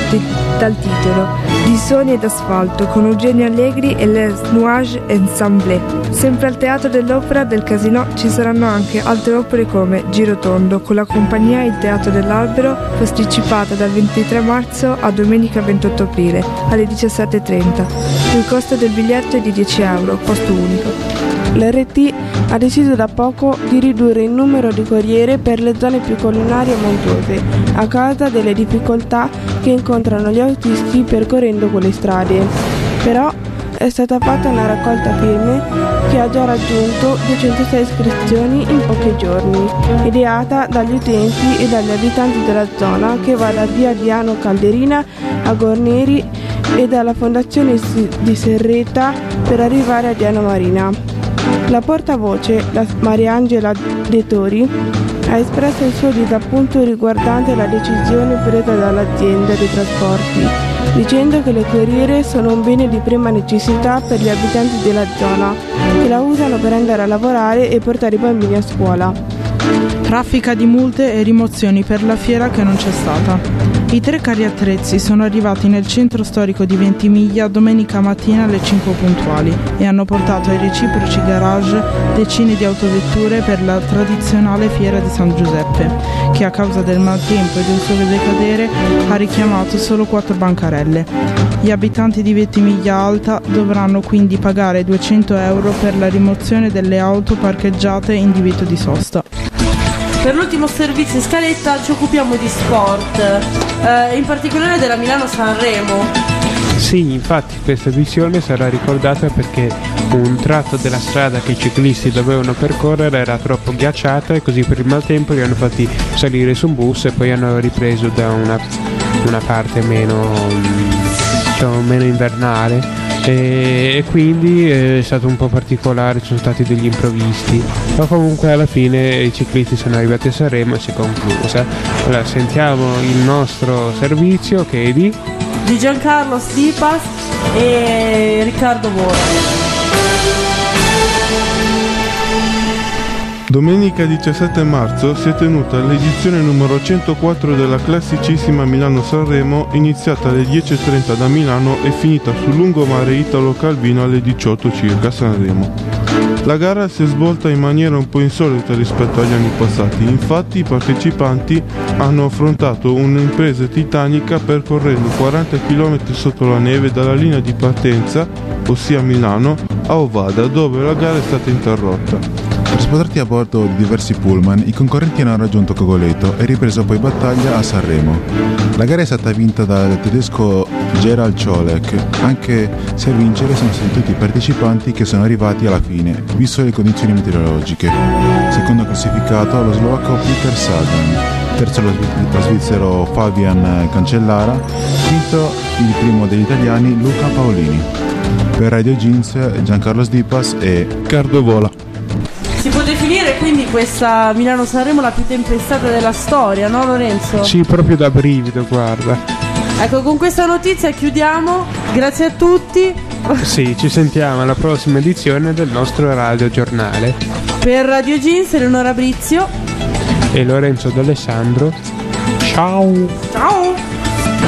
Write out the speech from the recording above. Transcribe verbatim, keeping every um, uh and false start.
di, dal titolo Di Sogni ed Asfalto con Eugenio Allegri e Les Nuages Ensemble. Sempre al Teatro dell'Opera del Casino ci saranno anche altre opere come Girotondo con la compagnia Il Teatro dell'Albero, posticipata dal ventitré marzo a domenica ventotto aprile alle diciassette e trenta. Il costo del biglietto è di dieci euro, posto unico. L'R T ha deciso da poco di ridurre il numero di corriere per le zone più collinari e montuose, a causa delle difficoltà che incontrano gli autisti percorrendo quelle strade. Però è stata fatta una raccolta firme che ha già raggiunto duecentosei iscrizioni in pochi giorni, ideata dagli utenti e dagli abitanti della zona, che va da via Diano Calderina a Gorneri e dalla fondazione di Serreta per arrivare a Diano Marina. La portavoce, la Mariangela De Tori, ha espresso il suo disappunto riguardante la decisione presa dall'azienda dei trasporti, dicendo che le corriere sono un bene di prima necessità per gli abitanti della zona, che la usano per andare a lavorare e portare i bambini a scuola. Raffica di multe e rimozioni per la fiera che non c'è stata. I tre carri attrezzi sono arrivati nel centro storico di Ventimiglia domenica mattina alle cinque puntuali e hanno portato ai reciproci garage decine di autovetture per la tradizionale fiera di San Giuseppe, che a causa del maltempo e del sole decadere ha richiamato solo quattro bancarelle. Gli abitanti di Ventimiglia Alta dovranno quindi pagare duecento euro per la rimozione delle auto parcheggiate in divieto di sosta. Per l'ultimo servizio in scaletta ci occupiamo di sport, eh, in particolare della Milano-Sanremo. Sì, infatti questa edizione sarà ricordata perché un tratto della strada che i ciclisti dovevano percorrere era troppo ghiacciata e così per il maltempo li hanno fatti salire su un bus e poi hanno ripreso da una, una parte meno, diciamo, meno invernale. E, e quindi è stato un po' particolare, ci sono stati degli imprevisti, ma comunque alla fine i ciclisti sono arrivati a Sanremo e si è conclusa. Allora sentiamo il nostro servizio che è di di Giancarlo Stipas e Riccardo Vola. Domenica diciassette marzo si è tenuta l'edizione numero centoquattro della classicissima Milano-Sanremo, iniziata alle dieci e trenta da Milano e finita sul lungomare Italo-Calvino alle diciotto circa a Sanremo. La gara si è svolta in maniera un po' insolita rispetto agli anni passati, infatti i partecipanti hanno affrontato un'impresa titanica percorrendo quaranta chilometri sotto la neve dalla linea di partenza, ossia Milano, a Ovada, dove la gara è stata interrotta. Trasportati a bordo di diversi pullman, i concorrenti hanno raggiunto Cogoleto e ripreso poi battaglia a Sanremo. La gara è stata vinta dal tedesco Gerald Ciolek, anche se a vincere sono stati tutti i partecipanti che sono arrivati alla fine, visto le condizioni meteorologiche. Secondo classificato lo slovacco Peter Sagan, terzo lo svizzero Fabian Cancellara, quinto il primo degli italiani Luca Paolini. Per Radio Jeans Giancarlo Stipas e Riccardo Vola. Si può definire quindi questa Milano-Sanremo la più tempestata della storia, no Lorenzo? Sì, proprio da brivido, guarda. Ecco, con questa notizia chiudiamo, grazie a tutti. Sì, ci sentiamo alla prossima edizione del nostro Radio Giornale. Per Radio Jeans, Eleonora Brizio e Lorenzo D'Alessandro. Ciao! Ciao!